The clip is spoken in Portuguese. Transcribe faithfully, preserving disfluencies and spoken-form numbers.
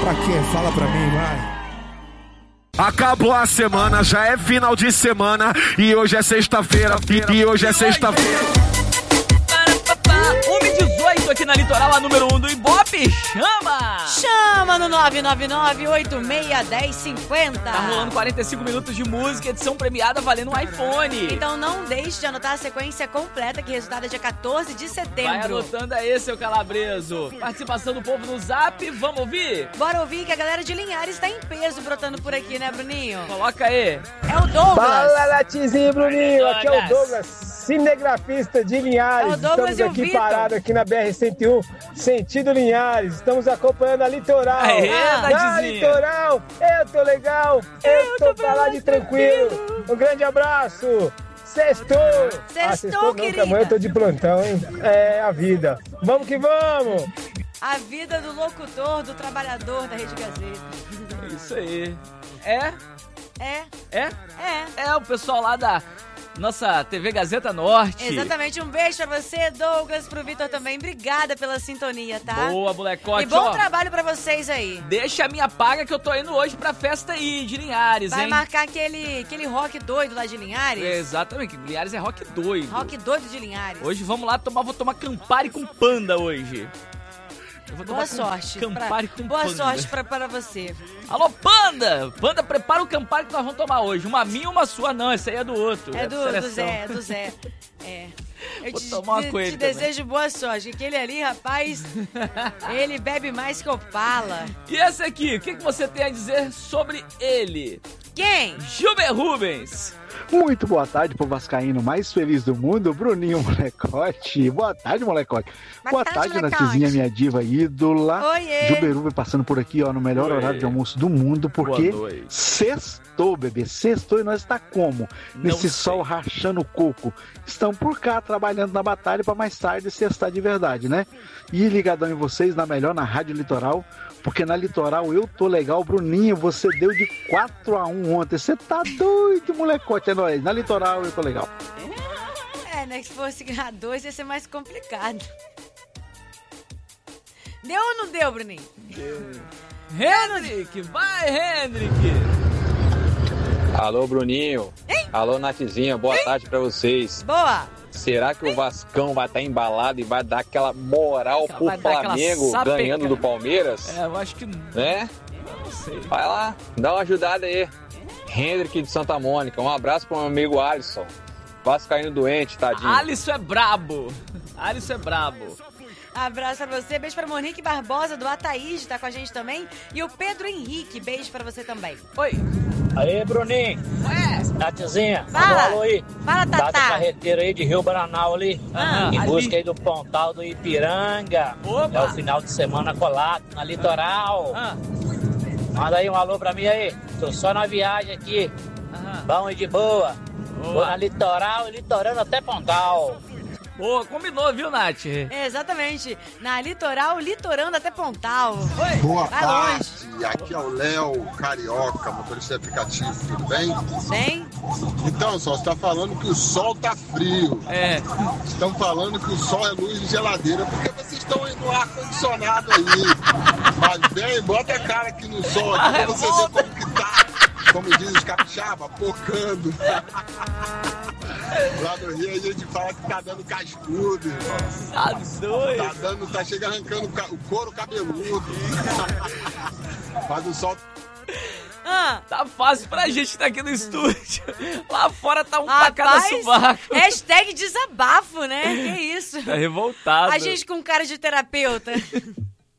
pra quê? Fala pra mim, vai. Acabou a semana, já é final de semana e hoje é sexta-feira, e hoje é sexta-feira. um e dezoito aqui na Litoral, a número um do Ibope. Chama! Chama no nove nove nove, oito seis, um zero cinco zero. Tá rolando quarenta e cinco minutos de música, edição premiada valendo um iPhone. Então não deixe de anotar a sequência completa, que resultado é dia quatorze de setembro. Vai anotando aí, seu calabreso. Participação do povo no Zap, vamos ouvir? Bora ouvir que a galera de Linhares tá em peso brotando por aqui, né, Bruninho? Coloca aí. É o Douglas. Fala, Natizinho e Bruninho. Aqui é o Douglas. Douglas, cinegrafista de Linhares. É o Douglas Estamos e o aqui Vitor. parados aqui na B R cento e um, sentido Linhares. Estamos acompanhando a Litoral. Aê, Ah, Na Nadizinha. Litoral, eu tô legal, eu, Eu tô tô pra lá de tranquilo. Um grande abraço. Sextou. Sextou, ah, sextou não, que querida. amanhã eu tô de plantão, hein? É a vida. Vamos que vamos. A vida do locutor, do trabalhador da Rede Gazeta. É isso aí. É? É, É? é. É o pessoal lá da nossa T V Gazeta Norte. Exatamente, um beijo pra você, Douglas, pro Vitor também. Obrigada pela sintonia, tá? Boa, molecote. E bom ó, trabalho pra vocês aí. Deixa a minha paga que eu tô indo hoje pra festa aí de Linhares, Vai hein? marcar aquele, aquele rock doido lá de Linhares? Exatamente, Linhares é rock doido. Rock doido de Linhares. Hoje vamos lá tomar, vou tomar Campari com Panda hoje. Eu vou Boa tomar sorte. Campari pra, com boa Panda. sorte pra, para você. Alô, Panda! Panda, prepara o Campari que nós vamos tomar hoje. Uma minha e uma sua, não. Essa aí é do outro. É do, do seleção. Zé, é do Zé. É. Eu Vou te, tomar uma te- com ele te também. desejo boa sorte. Aquele ali, rapaz, ele bebe mais que Opala. E esse aqui, o que, que você tem a dizer sobre ele? Quem? Gilber Rubens. Muito boa tarde pro vascaíno mais feliz do mundo, Bruninho Molecote. Boa tarde, Molecote. Boa Boa tarde, tarde, Molecote. Natizinha, minha diva ídola. Oiê. Gilberuba passando por aqui, ó, no melhor Oi. horário de almoço do mundo, porque Boa noite. sextou, bebê. Sextou e nós está como? Não Nesse sei. sol rachando o coco. Estamos por cá, trabalhando na batalha para mais tarde sextar de verdade, né? E ligadão em vocês, na melhor, na Rádio Litoral, porque na Litoral eu tô legal. Bruninho, você deu de quatro a um ontem. Você tá doido, molecote, é nóis. Na Litoral eu tô legal. É, né? Que se fosse ganhar dois ia ser mais complicado. Deu ou não deu, Bruninho? Hendrick, vai, Hendrick. Alô, Bruninho. Hein? Alô, Natizinha. Boa tarde pra vocês. Boa. Será que o Vascão vai estar embalado e vai dar aquela moral pro Vai dar aquela Flamengo sapeca. ganhando do Palmeiras? É, eu acho que não. Né? Não sei. Vai lá, dá uma ajudada aí. Hendrick de Santa Mônica. Um abraço pro meu amigo Alisson. Vascaíno doente, tadinho. Alisson é brabo. Alisson é brabo. Abraço pra você. Beijo pra Monique Barbosa, do Ataíde, tá com a gente também. E o Pedro Henrique, beijo pra você também. Oi. Aí, Bruninho, Ué, Natizinha, Fala. manda um alô aí. fala, Dá da Tatá. carreteira aí de Rio Bananal ali, Ah, em ali. busca aí do Pontal do Ipiranga. Opa. É o final de semana colado na Litoral. Ah, Manda aí um alô pra mim aí. Tô só na viagem aqui. aham. Bom e de boa. Vou Boa. na Litoral e litorando até Pontal. Boa, combinou, viu, Nath? É, exatamente. Na Litoral, litorando até Pontal. Oi. Boa Vai tarde, aqui é o Léo Carioca, motorista de aplicativo, tudo bem? Bem? Então, só você tá falando que o sol tá frio. É. Estão falando que o sol é luz de geladeira, porque vocês estão no ar-condicionado aí. Mas bem, bota a cara aqui no sol aqui pra você ver como que tá. Como diz os capixaba, pocando. Lá no Rio a gente fala que tá dando cascudo, irmão. Tá doido. Tá dando, tá chega arrancando o ca- o couro cabeludo. Mas o sol Ah, Tá fácil pra gente que tá aqui no estúdio. Lá fora tá um rapaz, tacada subaco. hashtag desabafo, né? Que isso? Tá revoltado. A gente com cara de terapeuta.